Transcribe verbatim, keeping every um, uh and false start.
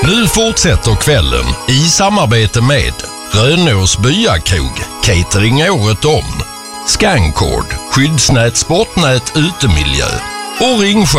Nu fortsätter kvällen i samarbete med Rönås Byakrog, catering året om, Scancord, skyddsnät, sportnät, utemiljö och Ringsjö